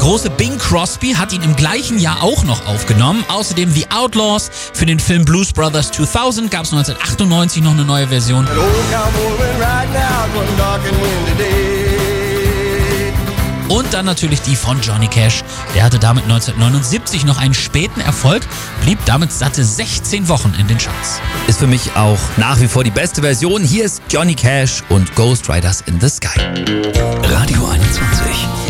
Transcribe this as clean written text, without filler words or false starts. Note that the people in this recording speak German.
große Bing Crosby hat ihn im gleichen Jahr auch noch aufgenommen. Außerdem The Outlaws. Für den Film Blues Brothers 2000 gab es 1998 noch eine neue Version. Und dann natürlich die von Johnny Cash. Der hatte damit 1979 noch einen späten Erfolg, blieb damit satte 16 Wochen in den Charts. Ist für mich auch nach wie vor die beste Version. Hier ist Johnny Cash und Ghost Riders in the Sky. Radio 21.